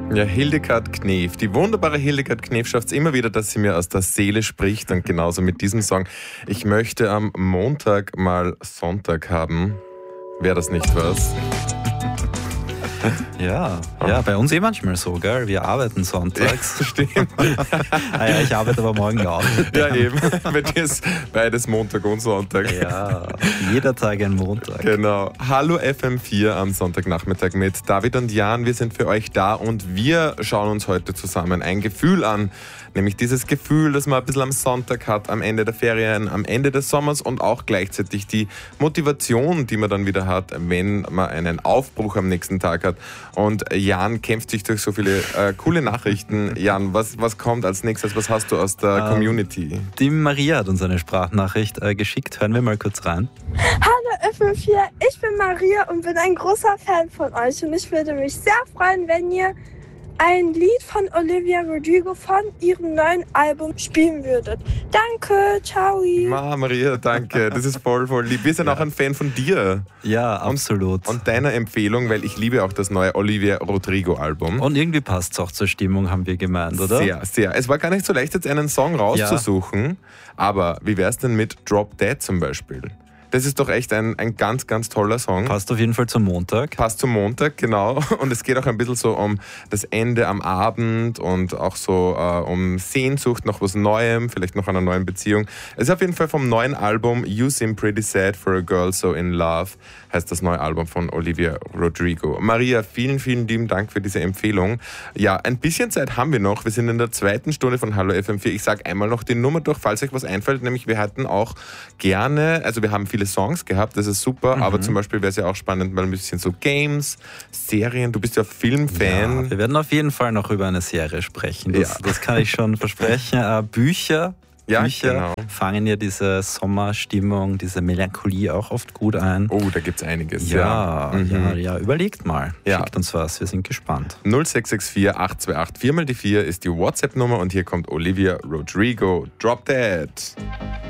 Ja, Hildegard Knef. Die wunderbare Hildegard Knef schafft es immer wieder, dass sie mir aus der Seele spricht. Und genauso mit diesem Song. Ich möchte am Montag mal Sonntag haben. Wäre das nicht was? Ja, bei uns manchmal so, gell? Wir arbeiten sonntags. Ja, stimmt. Ich arbeite aber morgen auch. Ja, eben. Bei dir ist beides Montag und Sonntag. Ja, jeder Tag ein Montag. Genau. Hallo FM4 am Sonntagnachmittag mit David und Jan. Wir sind für euch da und wir schauen uns heute zusammen ein Gefühl an. Nämlich dieses Gefühl, das man ein bisschen am Sonntag hat, am Ende der Ferien, am Ende des Sommers und auch gleichzeitig die Motivation, die man dann wieder hat, wenn man einen Aufbruch am nächsten Tag hat. Und Jan kämpft sich durch so viele coole Nachrichten. Jan, was kommt als nächstes? Was hast du aus der Community? Die Maria hat uns eine Sprachnachricht geschickt. Hören wir mal kurz rein. Hallo FM4, ich bin Maria und bin ein großer Fan von euch. Und ich würde mich sehr freuen, wenn ihr ein Lied von Olivia Rodrigo von ihrem neuen Album spielen würdet. Danke, ciao. Maria, danke. Das ist voll lieb. Wir sind auch ein Fan von dir. Ja, absolut. Und deiner Empfehlung, weil ich liebe auch das neue Olivia Rodrigo Album. Und irgendwie passt es auch zur Stimmung, haben wir gemeint, oder? Sehr, sehr. Es war gar nicht so leicht, jetzt einen Song rauszusuchen. Aber wie wär's denn mit Drop Dead zum Beispiel? Das ist doch echt ein ganz, ganz toller Song. Passt auf jeden Fall zum Montag. Passt zum Montag, genau. Und es geht auch ein bisschen so um das Ende am Abend und auch so um Sehnsucht nach was Neuem, vielleicht noch einer neuen Beziehung. Es ist auf jeden Fall vom neuen Album You Seem Pretty Sad for a Girl So in Love, heißt das neue Album von Olivia Rodrigo. Maria, vielen, vielen lieben Dank für diese Empfehlung. Ja, ein bisschen Zeit haben wir noch. Wir sind in der zweiten Stunde von Hallo FM4. Ich sage einmal noch die Nummer durch, falls euch was einfällt. Nämlich wir hatten auch gerne, also wir haben viele Songs gehabt, das ist super, aber zum Beispiel wäre es ja auch spannend, mal ein bisschen so Games, Serien, du bist ja Filmfan. Ja, wir werden auf jeden Fall noch über eine Serie sprechen, das kann ich schon versprechen. Bücher genau. Fangen ja diese Sommerstimmung, diese Melancholie auch oft gut ein. Oh, da gibt es einiges. Ja, überlegt mal. Schickt uns was, wir sind gespannt. 0664 828 4x4 ist die WhatsApp-Nummer und hier kommt Olivia Rodrigo. Drop Dead.